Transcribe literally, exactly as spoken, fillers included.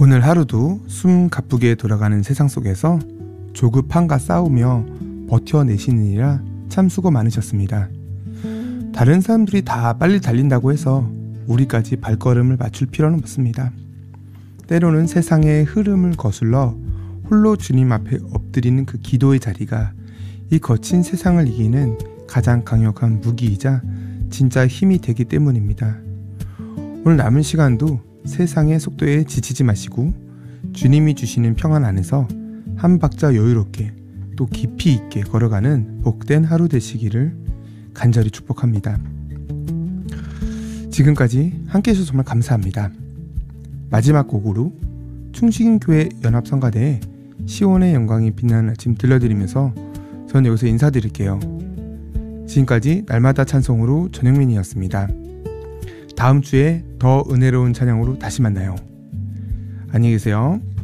오늘 하루도 숨 가쁘게 돌아가는 세상 속에서 조급함과 싸우며 버텨내시느니라 참 수고 많으셨습니다. 다른 사람들이 다 빨리 달린다고 해서 우리까지 발걸음을 맞출 필요는 없습니다. 때로는 세상의 흐름을 거슬러 홀로 주님 앞에 엎드리는 그 기도의 자리가 이 거친 세상을 이기는 가장 강력한 무기이자 진짜 힘이 되기 때문입니다. 오늘 남은 시간도 세상의 속도에 지치지 마시고 주님이 주시는 평안 안에서 한 박자 여유롭게 또 깊이 있게 걸어가는 복된 하루 되시기를 간절히 축복합니다. 지금까지 함께 해주셔서 정말 감사합니다. 마지막 곡으로 충신교회 연합성가대의 시온의 영광이 빛나는 아침 들려드리면서 저는 여기서 인사드릴게요. 지금까지 날마다 찬송으로 전영민이었습니다. 다음 주에 더 은혜로운 찬양으로 다시 만나요. 안녕히 계세요.